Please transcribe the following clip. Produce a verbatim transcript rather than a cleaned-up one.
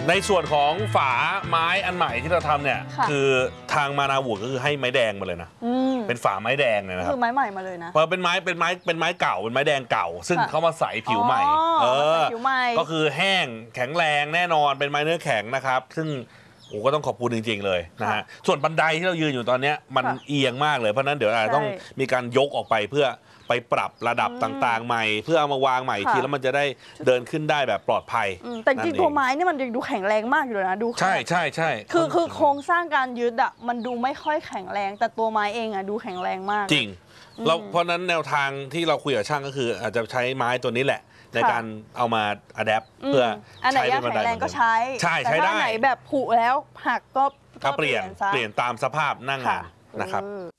ในส่วนของฝาไม้อันใหม่ที่เราทำเนี่ยคือทางมานาวูดก็คือให้ไม้แดงมาเลยนะเป็นฝาไม้แดงเนี่ยนะครับคือไม้ใหม่มาเลยนะเพราะเป็นไม้เป็นไม้เป็นไม้เก่าเป็นไม้แดงเก่าซึ่งเขามาใส่ผิวใหม่เออก็คือแห้งแข็งแรงแน่นอนเป็นไม้เนื้อแข็งนะครับซึ่งโอ้ก็ต้องขอบคุณจริงๆเลยนะฮะส่วนบันไดที่เรายืนอยู่ตอนนี้มันเอียงมากเลยเพราะนั้นเดี๋ยวอาจจะต้องมีการยกออกไปเพื่อไปปรับระดับต่างๆใหม่เพื่อเอามาวางใหม่ทีแล้วมันจะได้เดินขึ้นได้แบบปลอดภัยแต่จริงตัวไม้นี่มันยังดูแข็งแรงมากอยู่เลยนะดูใช่ใช่ใช่คือคือโครงสร้างการยึดอ่ะมันดูไม่ค่อยแข็งแรงแต่ตัวไม้เองอ่ะดูแข็งแรงมากจริงเราเพราะนั้นแนวทางที่เราคุยกับช่างก็คืออาจจะใช้ไม้ตัวนี้แหละในการเอามาอัดแอปเพื่อใช้เป็นบันไดแข็งแรงก็ใช้ใช่ใช้ได้แต่ถ้าไหนแบบผุแล้วหักก็เปลี่ยนเปลี่ยนตามสภาพหน้างานนะครับ